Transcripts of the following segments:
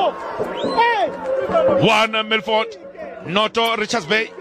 1 Milford noto Richards Bay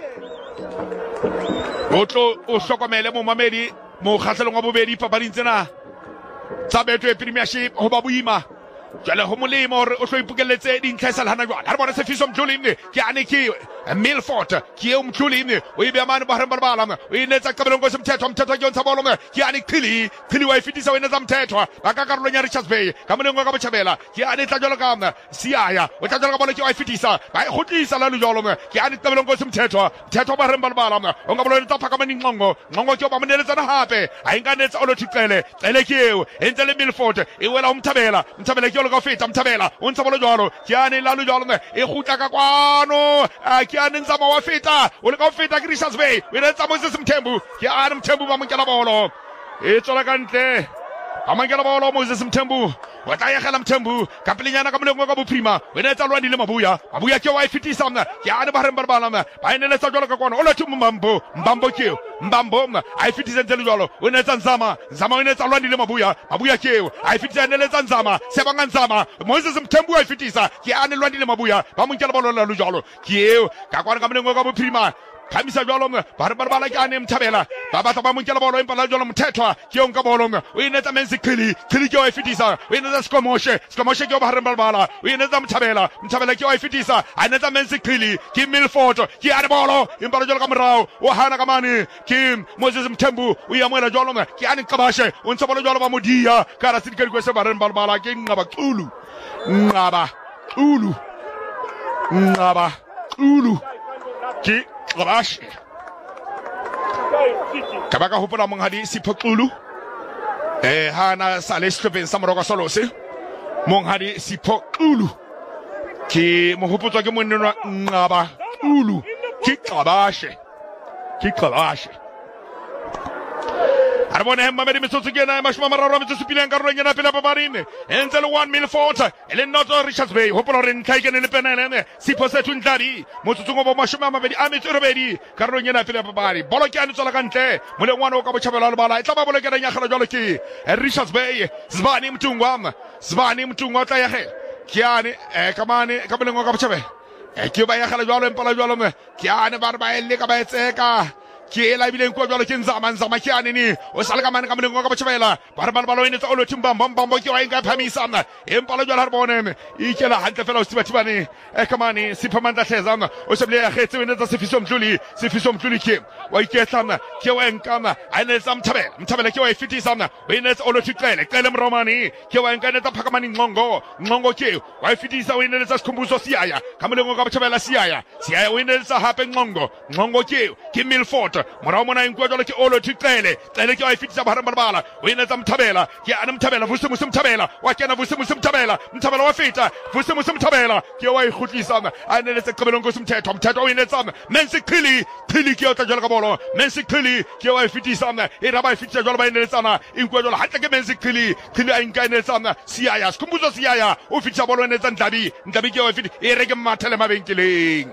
otlo o hlokomele mo mamedi mo kgatlhelong wa bobedi papading tsena tsa betwe Premiership ho ba boima jale ho molemo hore o tlo ipukelletse dintlha tsa hana jwale ha re bona Sefiso Mthulimne ke ane ke Milford ke o Mthulimne o ibe mane ba reng balabala o inetsa kabelongo semthetho ke ontsha bolong ke ane khili wa ifitisa o inetsa mthetho ba ka karolo nya Richards Bay ka moleng ka botjhabela ke ane tla jalo ka siaya o tla jalo ka bona ke wa ifitisa ba ikhutlisa la lujolo ke ane kabelongo semthetho ba reng balabala o nga bolong tsa phaka mani ngqongo ke ba moneletse na hape a inganetsa o lo thicele ke eo entse le Milford e wela umthabela ke lo feta mthabela o ntse bolo jalo ke ane la lujolo e khutla ka kwano ke ane ntsama wa feta o le ka feta ke Richards Bay o ne tsamo se Mthembu ke ane Mthembu ba monkela bolo e tsola ka ntle ba monkela bolo Moses Mthembu wa tla ya gela Mthembu ka pelenyana ka moleng ka bophirima o ne tsa lwandile mabuya ke wa ifitisa mna ke ane ba reng balabala ba ene tsa jalo ka kwano o le thumo mbambo ke mbambo a ifitisa ntse le jalo o ne tsa nzama o ne tsa lwandile mabuya ke a ifitisa ne tsa nzama sebanga nzama Moses Mthembu a ifitisa ke ane lwandile mabuya ba monkela bolo la jalo ke ka kwana ka moleng ka bophirima Kamisa jolo ba balabala ke ane Mthabela ba batla ba monkela bolo empa la jolo mthethwa ke onka bolo o inetsa mense khili ke o ifitisa o inetsa skomoshe ke o ba balabala o inetsa Mthabela ke o ifitisa a inetsa mense khili ke Milford ke ane bolo empa la jolo ka morao o hana ka mane ke Moses Mthembu o iamela jolo ke ane Qabashe o ntse bolo jolo ba modia ka ra sidikeli kwese ba balabala ke ngaba Xulu ke Qabashe ka baka hopola monghadi Sipho Xulu hana sale Stephen Samoroka Solose monghadi Sipho Xulu ke mohopotso ke monnenwa Ngaba Xulu ke Qabashe Arbone Mamedi metsotso ke na mashoma mararo metsotso pileng karolo nyana pele papadine entse le 1 Milford ele noto Richards Bay hopola re ntlha ke ne le penelene Sipho sethu Ndladi motsotso go bo mashoma mabedi a metso robedi karolo nyana pele papadi bolo ke ane tsola ka ntle molengwana o ka botjhabela le bala e tla ba bolekela nya gela jalo ke Richards Bay Zibani Mtungwa tla ya ge ke ane ka mane ka molengo ka botjhabela ke ba ya gela jalo empala jalo ke ane ba re ba ele ka ba etseka ke la bileng kwa jalo ke nzama ke ane ni o sala ka mane ka molengo ka botjhabela ba re balo ene tsa o lo timbamba ke wa inga phamisa mna empala jalo ha re bonene e kela hantle fela o sibathibane ka mane Siphomanda Hlezana o sebile ya khetse ene tsa Sefiso Mthulimne ke wa iketla ke wa nkama a ene tsa Mthabela ke wa ifitisa mna o ene tsa o lo thicele Mromani ke wa nka ene tsa phakamani ngqongo ke wa ifitisa o ene tsa Sikhumbuzo Siyaya ka molengo ka botjhabela Siyaya o ene tsa hape ngqongo ke Milford morao mona inkwa jalo ke olo thicele ke wa ifitisa ba balabala o ene tsa Mthabela ke ane Mthabela Vusimusi Mthabela wa kena Vusimusi Mthabela wa feta Vusimusi Mthabela ke wa ikhutlisa a ene tsa qabelongo mthetho o ene tsa mense khili ke o tla jalo ka bolo mense khili ke wa ifitisa e raba ifitisa jalo ba ene tsana inkwa jalo hatle ke mense khili a inka ene tsana Siyaya Sikhumbuzo Siyaya o fitisa bolo ene tsa Ndlabi ke wa ifitisa e reke mathele mabenkeleng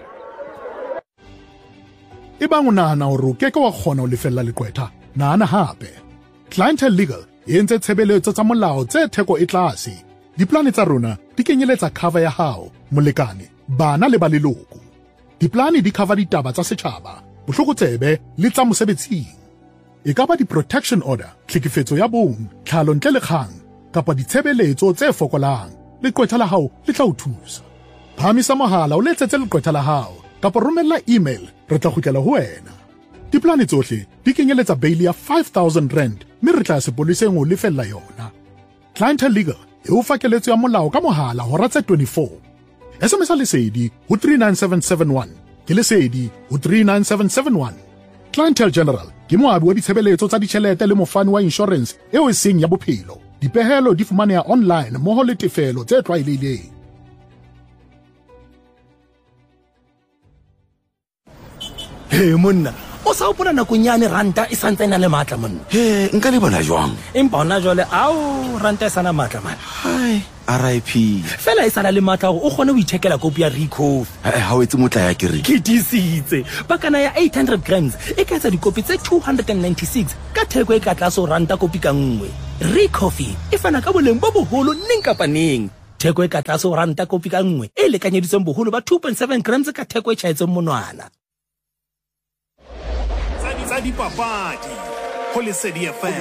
Ebang o nahana hore o keke wa kgona ho lefella leqwetha nahana hape Clientele Legal e entse tshebeletso tsa molao tse theko e tlase diplane tsa rona di kenyeletsa cover ya hao molekane bana le ba leloko diplane di cover ditaba tsa setjhaba bohlokotsebe le tsa mosebetsing e ka ba di-protection order tlhekefetso ya bong tlhalo ntle le kgang kapa ditshebeletso tse fokolang leqwetha la hao le tla o thusa phamisa mohala o letsetse leqwetha la hao kapa romella email re tla kgutlela ho wena diplane tsohle di kenyeletsa bail ya 5,000 rand mme re tla sepoleseng ho lefella yona Clientele Legal e o fa keletso ya molao ka mohala hora tse 24 SMS lesedi ho 39771 ke lesedi ho 39771 Clientele General ke moabi wa ditshebeletso tsa ditjhelete le mofani wa insurance eo e seng ya bophelo dipehelo di fumaneha online mmoho le tefelo tse tlwaelehileng monna o sa opona nakonyane ranta e santse ena le matla monna nka le bona jwang empa ona jwale ao ranta e sana matla man RIP fela e sala le matla gore o kgone ho ithekela kopi ya Recof ha o etse motla ya ke re ke disitse bakana ya 800 grams e ka etsa dikopi tse 296 ka theko e ka tlase ranta kopi ka nngwe Recof e fana ka boleng bo boholo neng kapa neng theko e ka tlase go ranta kopi ka nngwe e lekanyeditsweng bogolo ba 2.7 grams ka theko e tšhaetseng monwana. Tsa dipapadi go Lesedi FM.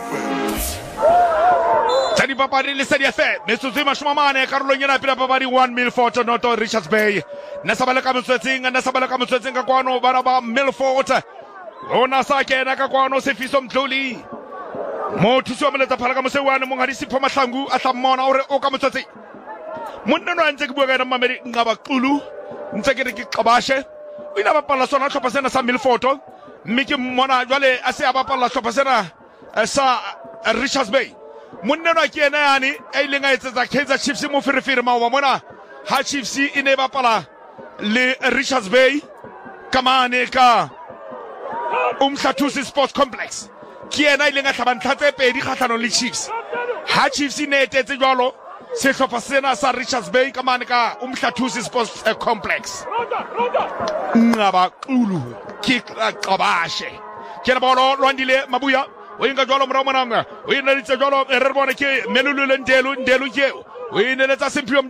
Tsa dipapadi Lesedi FM. Metsotso e 40 karolong ena pele papadi 1 Milford noto Richards Bay. Nna sa bala ka motswetseng ka kwano bana ba Milford. Ona sa kena ka kwano Sefiso Mdluli. Mothusi wa moletsa phala ka mosewane monghadi Sipho Mahlangu a tla mmona hore o ka motswetseng. Monna no ntse ke bua ka ena Mamedi Ngabaqulu ntse ke re ke qabashe o ina bapala sona tlhopha sena sa Milford mme ke mmona jwale a se a bapala tlhopha sena sa Richards Bay. Monna no ke ena yani e ileng a etsetsa Kaizer Chiefs mo ferefere maoba mona ha Chiefs e ne bapala le Richards Bay kamane ka Umhlathusi Sports Complex. Ke ena ileng a tlhabantla tse pedi kgatlhanong le Chiefs. Ha Chiefs ne etetse jwalo sehlopha sena sa Richards Bay ka mane ka Umhlathusi Sports Complex. Ngabaqulu ke qabashe ke bolo Lwandile Mabuya o inga jwalo mora monanga o ina litse jwalo re bona ke Melulule Ndelu ke o ina letsa Simpium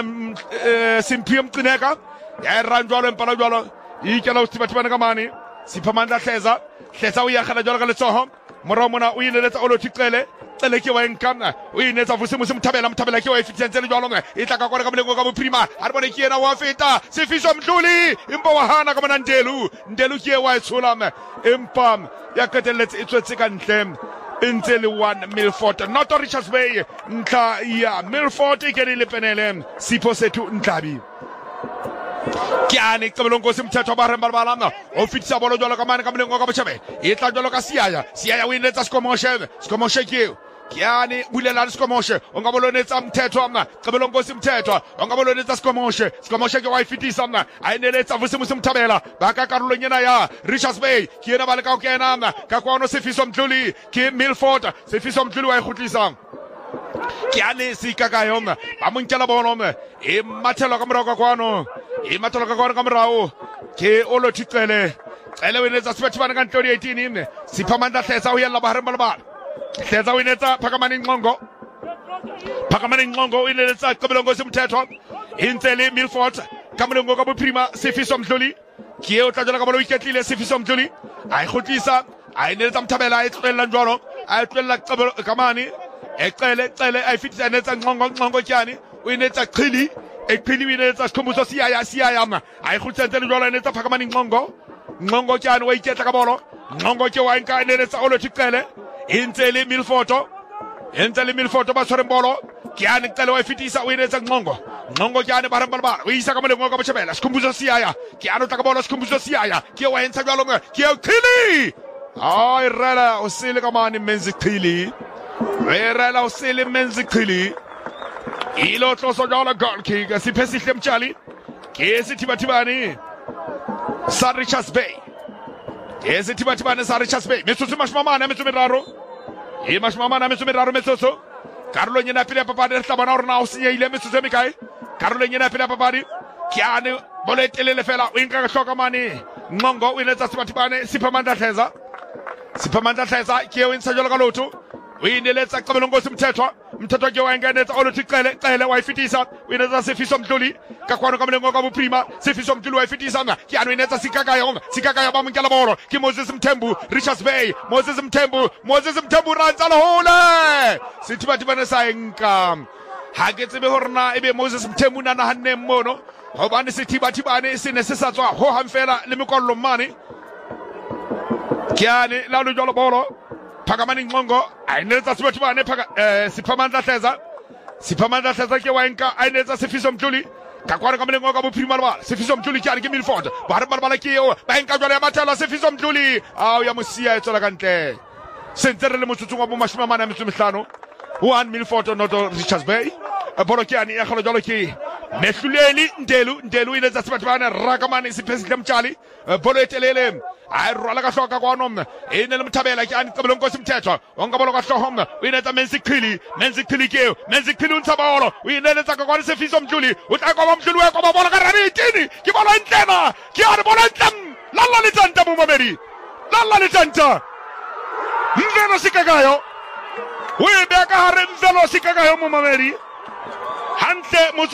Qineka ya ran jwalo empala jwalo ikela o tibatibana ka mane Siphamandla Hleza o ya khala jwalo ka letsoho mora mona o ina letsa Olo Thiqele tsele ke wa nkana o inetsa vuse mthabela ke wa efficiency le jwalo e tla ka kore ka molengo ka boprima a re bone ke ena wa feta Sefiso Mdluli impa wa hana ka mona Ndelu ke wa itshola impa ya keteletse itswetse ka ntle ntse le 1 Milford not Richards Bay ntla ya Milford ke le penele Sipho Sethu Ndlabi Kiane Kabelongo Simthetho ba re balbalana o fitisa bolo jwalo ka mane ka molengo ka bochabe e tla jwalo ka Siaya win letsa Skomoshe ke Kiane bulela Skomoshe onga bolonetsa Mthetho amna Kabelongo Simthetho onga bolonetsa Skomoshe ke wa fitisa mna a ineletsa vuse Mthabela ba ka karolong ena ya Richards Bay ke ena ba le ka kena amna ka kwano Sefiso Mdluli ke Milford Sefiso Mdluli wa ikhutlisa Kiane sikaka yona ba monkela bono e mathelo ka morao kwano e matolo ka ka morao ke Olo Thiqele winetsa Sibathibana ka 2018 Siphamandla Hleza o yella bahare balabala Hleza winetsa Phakamani Nqongo winetsa Kabelongo Simthetho intsele Milford ka molengo ka boprima Sefiso Mdluli ke o tla jala ka bolo iketlile Sefiso Mdluli a ikhutlisa a inetsa Mthabela e tswella njwalo a tswella kamani eqele a ifitisa netsa Nqongo kyani o inetsa Qhili Eqhili winetsa Sikhumbuzo Siaya mna a ikhutlisa le jwalo inetsa Phakamani Nqongo kyani wa iketla ka bolo Nqongo ke wa nka inetsa Olo Thiqele intsele Milford ba tshwere bolo kyani Qhele wa ifitisa o inetsa Nqongo kyani ba re balabala o isa ka molengo ka bochebela Sikhumbuzo Siaya kyani tla ka bolo Sikhumbuzo Siaya ke wa ntsha jwalo ke Qhili ay rela o sele ka mane menzi Qhili rela o sele menzi Qhili ilo tloso jwalo goal kick Siphesihle Mtshali ke sithibathibane sa Richards Bay metsotso mashmamane metsotso karolong ena pele ya papadi re tla bona hore na o senyehile metsotso e mekae karolong ena pele ya papadi Kiane bolo e telele fela o nka ka hloka mane Nqongo o inetsa Sibathibane Siphamandla Hleza ke o ntsha jwalo ka lotho o ineletsa Kabelongo Simthetho ke wa ngenetsa Olo Thiqele wa ifitisa o inetsa Sefiso Mdluli ka kwano ka molengo ka boprima Sefiso Mdluli wa ifitisa nga ke ano inetsa Sikaka ba monkela bolo ke Moses Mthembu Richards Bay Moses Mthembu rantsa le hole Sithibathibane sa enka ha ke tsebe hore na ebe Moses Mthembu na nahanne mmono hobane Sithibathibane se ne se sa tswa ho hamfela le mekollo mane Kiane la lo jolo bolo Phakamani Nqongo a inetsa Sibathibane Siphamandla Hleza ke wa nka a inetsa Sefiso Mdluli ka kwano ka molengo ka bophirima lebala Sefiso Mdluli ke a ke Milford ba re balabala ke eo ba nka jwale ya mathelo Sefiso Mdluli a ya mosia e tswela ka ntle sentse re le motsotsong wa bo 45 1 Milford not Richards Bay bolo ke ani ya khalo jalo ke Mehluleli Ndelu inetsa Sibathibane rakamane Siphesihle Mtshali bolo etelele a rwala ka hloka kwano e ne le Mthabela ke ani Kabelongo Simthetho onga bolo ka hlohomna o inetsa Menzi Qhili o ntsha bolo o inetsa ka kwano Sefiso Mdluli o tla kwa Mdluli wa kwa bolo ka rabitini ke bolo entlena ke a re bolo entlem lalla le tsanta mo Mamedi lalla le tsanta Mvelo Sikakayo o e be ka hare Mvelo Sikakayo mo Mamedi hantle